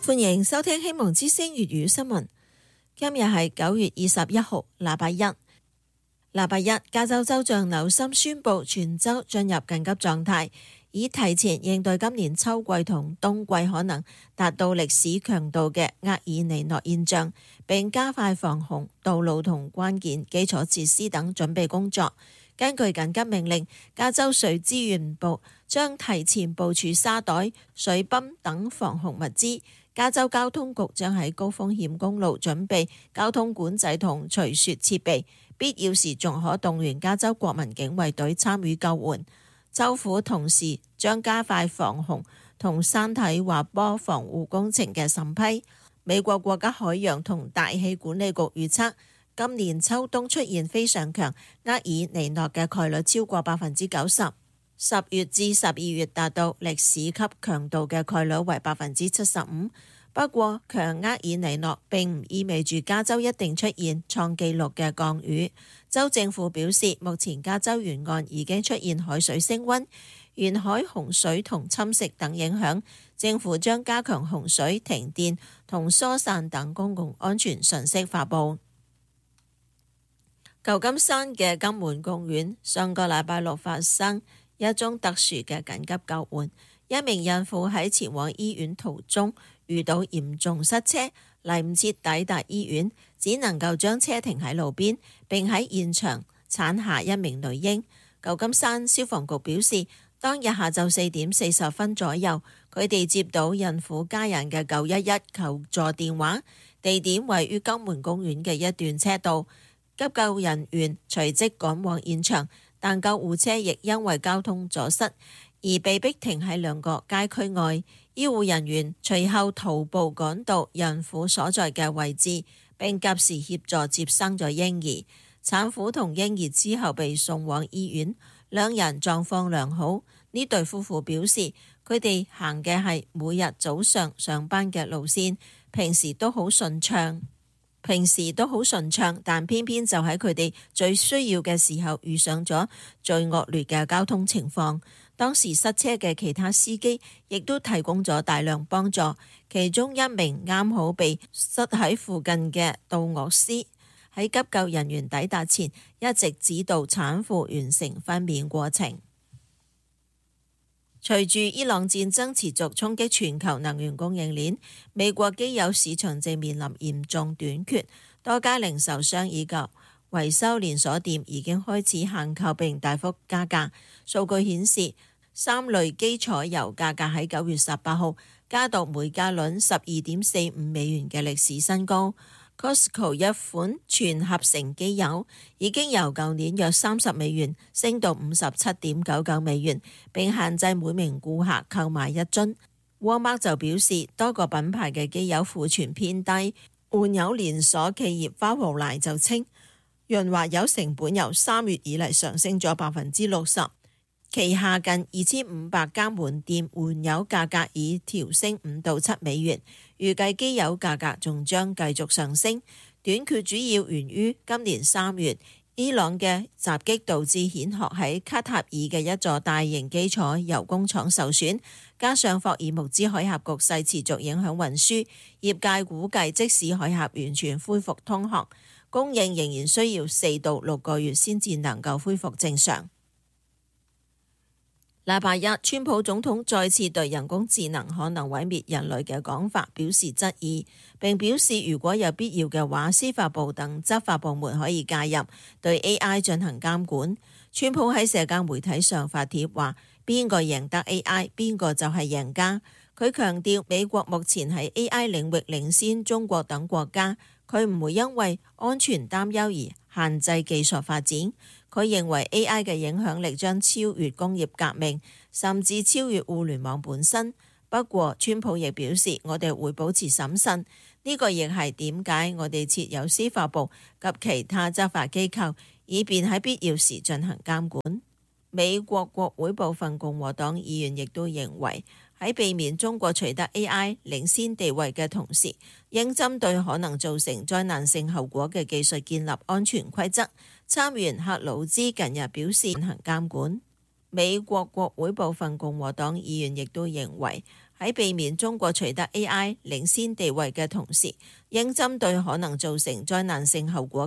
歡迎收聽希望之聲粵語新聞。今日係9月21號，禮拜一。禮拜一，加州州長紐森宣布全州進入緊急狀態，以提前應對今年秋季同冬季可能達到歷史強度嘅厄爾尼諾現象，並加快防洪、道路同關鍵基礎設施等準備工作。根據緊急命令，加州水資源部將提前部署沙袋、水泵等防洪物資。加州交通局將喺高風險公路準備交通管制同除雪設備，必要時仲可動員加州國民警衛隊參與救援。州府同時將加快防洪同山體滑坡防護工程嘅審批。美國國家海洋同大氣管理局預測，今年秋冬出現非常強厄爾尼諾嘅概率超過90%，10月至12月達到歷史級強度嘅概率為75%。不過，強厄爾尼諾並唔意味住加州一定出現創紀錄嘅降雨。州政府表示，目前加州沿岸已經出現海水升溫、沿海洪水同侵蝕等影響，政府將加強洪水、停電同疏散等公共安全信息發布。舊金山嘅金門公園上個禮拜六發生一宗特殊嘅緊急救援，一名孕婦喺前往醫院途中遇到嚴重塞車，嚟唔切抵達醫院，只能夠將車停喺路邊，並喺現場產下一名女嬰。舊金山消防局表示，當日下晝4點40分左右，佢哋接到孕婦家人嘅911求助電話，地點位於金門公園嘅一段車道。急救人員隨即趕往現場，但救護車亦因為交通阻塞而被迫停喺2個街區外。醫護人員隨後徒步趕到孕婦所在嘅位置，並及時協助接生咗嬰兒。產婦同嬰兒之後被送往醫院，兩人狀況良好。呢對夫婦表示，佢哋行嘅係每日早上上班嘅路線，平時都好順暢，但偏偏就喺佢哋最需要嘅時候遇上咗最惡劣嘅交通情況。當時塞車嘅其他司機亦都提供咗大量幫助，其中一名啱好被塞喺附近嘅導樂師喺急救人員抵達前一直指導產婦完成分娩過程。隨住伊朗戰爭持續衝擊全球能源供應鏈，美國機油市場正面臨嚴重短缺，多家零售商以及維修連鎖店已經開始限購並大幅加價。數據顯示，3類基礎油價格喺9月18號加到每加侖12.45美元嘅歷史新高。Costco 一款全合成機油已經由舊年約30美元升到57.99美元，並限制每名顧客購買1樽。Walmart 就表示，多個品牌嘅機油庫存偏低。換油連鎖企業花豪萊就稱，潤滑油成本由3月以嚟上升咗60%，旗下近2500間門店換油價格已調升5到7美元，預計機油價格仲將繼續上升。短缺主要源於今年3月伊朗嘅襲擊導致蜆殼喺卡塔爾嘅一座大型基礎油工廠受損，加上霍爾木茲海峽局勢持續影響運輸，業界估計即使海峽完全恢復通航，供應仍然需要4到6個月先至能夠恢復正常。禮拜一，川普總統再次對人工智能可能毀滅人類嘅講法表示質疑，並表示如果有必要嘅話，司法部等執法部門可以介入，對 AI 進行監管。川普喺社交媒體上發帖話，邊個贏得 AI， 邊個就係贏家。佢強調美國目前喺 AI 領域領先中國等國家，佢唔會因為安全擔憂而限制技術發展。佢認為 AI 嘅影響力將超越工業革命，甚至超越互聯網本身。不過，川普亦表示，我哋會保持審慎。呢個亦係點解我哋設有司法部及其他執法機構，以便喺必要時進行監管。美國國會部分共和黨議員亦都認為，喺避免中國取得 AI 領先地位嘅同時，應針對可能造成災難性後果嘅技術建立安全規則。參議員克魯茲近日表示進行監管。美國國會部分共和黨議員亦都認為， 喺避免中國取得 AI 領先地位嘅同時，應針對可能造成災難性後果